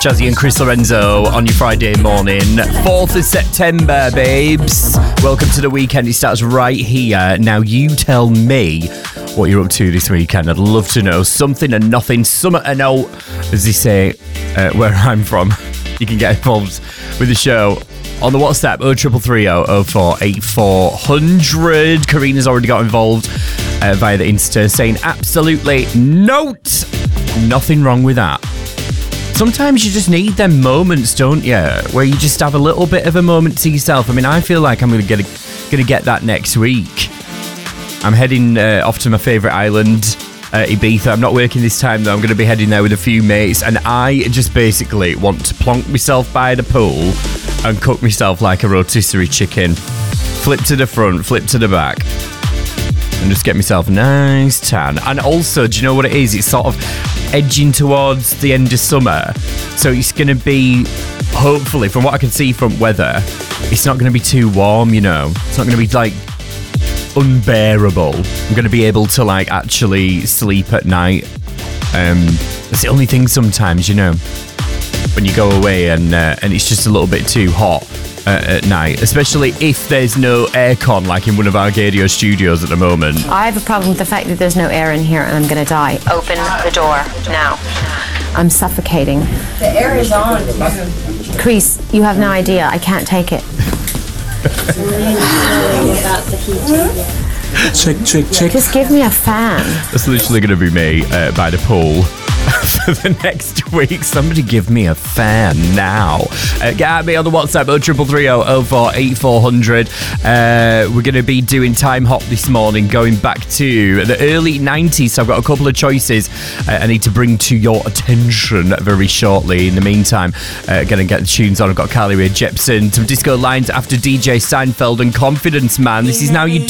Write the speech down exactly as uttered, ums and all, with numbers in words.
Jazzy and Chris Lorenzo on your Friday morning, fourth of September, babes. Welcome to the weekend. It starts right here. Now you tell me what you're up to this weekend. I'd love to know. Something and nothing, summer and no, as they say uh, where I'm from. You can get involved with the show on the WhatsApp oh three three three oh oh four eight four hundred. Karina's already got involved uh, via the Insta saying absolutely note. Nothing wrong with that. Sometimes you just need them moments, don't you? Where you just have a little bit of a moment to yourself. I mean, I feel like I'm going to get going to get that next week. I'm heading uh, off to my favourite island, uh, Ibiza. I'm not working this time, though. I'm going to be heading there with a few mates. And I just basically want to plonk myself by the pool and cook myself like a rotisserie chicken. Flip to the front, flip to the back. And just get myself a nice tan. And also, do you know what it is? It's sort of edging towards the end of summer. So it's going to be, hopefully, from what I can see from weather, it's not going to be too warm, you know. It's not going to be, like, unbearable. I'm going to be able to, like, actually sleep at night. Um, that's the only thing sometimes, you know, when you go away and uh, and it's just a little bit too hot uh, at night, especially if there's no aircon like in one of our Gadio studios at the moment. I have a problem with the fact that there's no air in here and I'm going to die. Open the door now. I'm suffocating. The air is on. Chris, you have no idea. I can't take it. Check, check, check. Just give me a fan. That's literally going to be me uh, by the pool for the next week. Somebody give me a fan now. Uh, get at me on the WhatsApp oh three three three oh oh four eight four hundred. Uh, we're going to be doing Time Hop this morning, going back to the early nineties. So I've got a couple of choices uh, I need to bring to your attention very shortly. In the meantime, uh, going to get the tunes on. I've got Carly Rae Jepsen, some disco lines after D J Seinfeld and Confidence Man. This is Now You